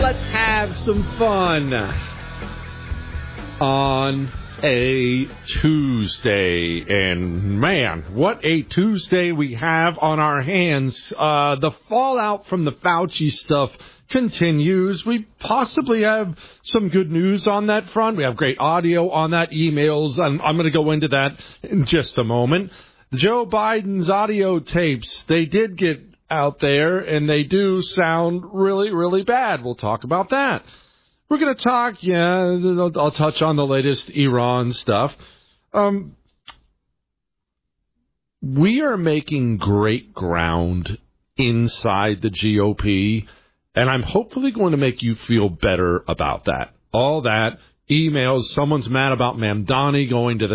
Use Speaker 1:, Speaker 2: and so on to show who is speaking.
Speaker 1: let's have some fun on a Tuesday. And man, what a Tuesday we have on our hands. The fallout from the Fauci stuff continues. We possibly have some good news on that front. We have great audio on that, emails, and I'm going to go into that in just a moment. Joe Biden's audio tapes, they did get out there, and they do sound really, really bad. We'll talk about that. We're going to talk, I'll touch on the latest Iran stuff. We are making great ground inside the GOP, and I'm hopefully going to make you feel better about that. All that, emails, someone's mad about Mamdani going to the